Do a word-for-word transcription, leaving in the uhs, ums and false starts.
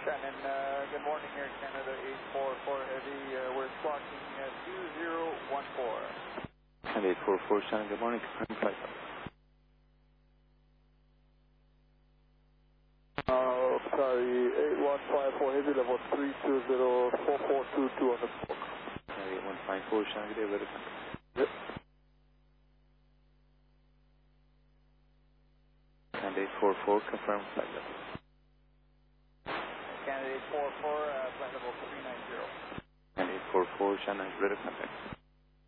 Shannon, uh, good morning here, Canada eight four four Heavy. Uh, we're squawking uh, two zero one four. Canada eight four four, Shannon, good morning. Confirm flight level. Uh, sorry, eight one five four Heavy, level three two zero four four two two on the smoke. Canada eight one five four, Shannon, good day, weather control. Yep. Canada eight four four, confirm flight level. Canada eight four four, uh, flight level three nine zero. Canada eight four four, Shannon, radar contact.